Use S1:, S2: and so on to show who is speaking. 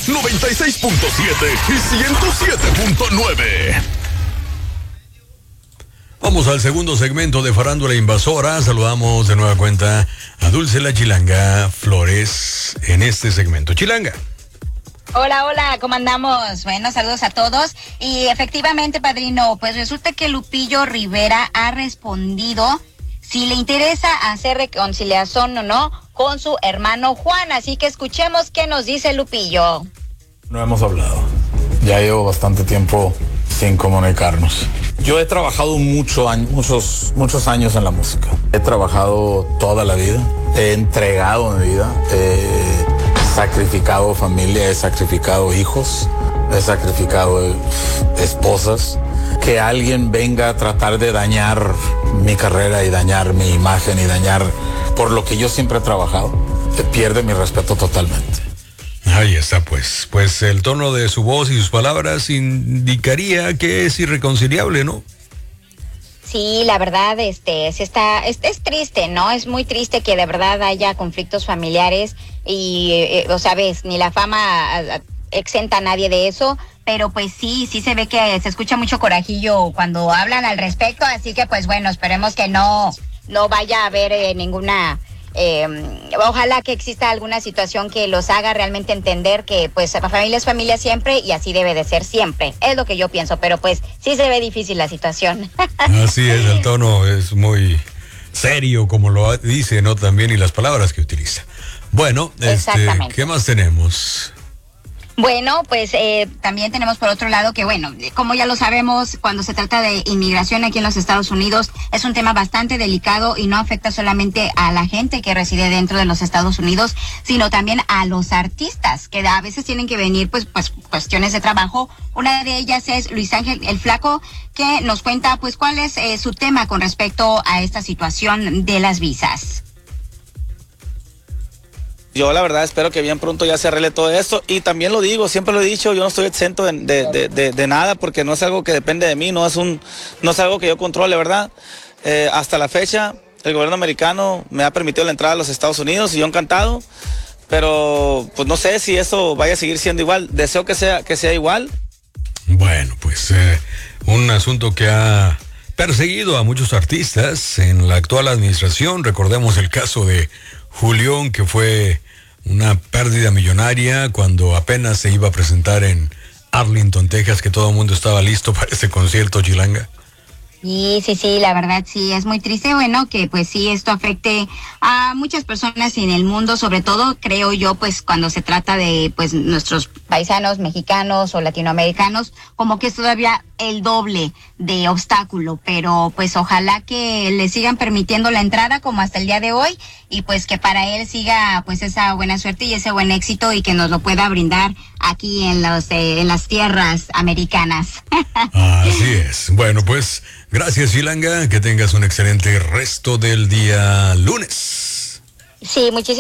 S1: 96.7 y 107.9. Vamos al segundo segmento de Farándula Invasora. Saludamos de nueva cuenta a Dulce la Chilanga Flores en este segmento. Chilanga.
S2: Hola, ¿cómo andamos? Bueno, saludos a todos. Y efectivamente, padrino, pues resulta que Lupillo Rivera ha respondido si le interesa hacer reconciliación o no con su hermano Juan. Así que escuchemos qué nos dice Lupillo.
S3: No hemos hablado. Ya llevo bastante tiempo sin comunicarnos. Yo he trabajado muchos años en la música. He trabajado toda la vida. He entregado mi vida. He sacrificado familia, he sacrificado hijos, he sacrificado esposas. Que alguien venga a tratar de dañar mi carrera y dañar mi imagen y dañar por lo que yo siempre he trabajado, pierde mi respeto totalmente.
S1: Ahí está, pues el tono de su voz y sus palabras indicaría que es irreconciliable, ¿no?
S2: Sí, la verdad, es triste, ¿no? Es muy triste que de verdad haya conflictos familiares y, sabes, ni la fama exenta a nadie de eso, pero pues sí se ve que se escucha mucho corajillo cuando hablan al respecto, así que pues bueno, esperemos que no vaya a haber ninguna... ojalá que exista alguna situación que los haga realmente entender que pues la familia es familia siempre y así debe de ser siempre, es lo que yo pienso, pero pues sí se ve difícil la situación.
S1: Así es, el tono es muy serio como lo dice, ¿no? También y las palabras que utiliza. Bueno, ¿qué más tenemos?
S2: Bueno, pues también tenemos por otro lado que, bueno, como ya lo sabemos, cuando se trata de inmigración aquí en los Estados Unidos, es un tema bastante delicado y no afecta solamente a la gente que reside dentro de los Estados Unidos, sino también a los artistas, que a veces tienen que venir, pues cuestiones de trabajo. Una de ellas es Luis Ángel el Flaco, que nos cuenta, pues, cuál es su tema con respecto a esta situación de las visas.
S4: Yo la verdad espero que bien pronto ya se arregle todo esto y también lo digo, siempre lo he dicho, yo no estoy exento de nada porque no es algo que depende de mí, no es algo que yo controle, ¿verdad? Hasta la fecha el gobierno americano me ha permitido la entrada a los Estados Unidos y yo encantado, pero pues no sé si eso vaya a seguir siendo igual, deseo que sea igual.
S1: Bueno, pues un asunto que ha perseguido a muchos artistas en la actual administración. Recordemos el caso de Julián, que fue una pérdida millonaria cuando apenas se iba a presentar en Arlington, Texas, que todo el mundo estaba listo para ese concierto, Chilanga.
S2: Sí, la verdad sí, es muy triste, bueno, que pues sí, esto afecte a muchas personas en el mundo, sobre todo, creo yo, pues cuando se trata de pues nuestros paisanos mexicanos o latinoamericanos, como que es todavía el doble de obstáculo, pero pues ojalá que le sigan permitiendo la entrada como hasta el día de hoy y pues que para él siga pues esa buena suerte y ese buen éxito y que nos lo pueda brindar aquí en las tierras americanas.
S1: Así es. Bueno, pues gracias, Chilanga, que tengas un excelente resto del día lunes.
S2: Sí, muchísimas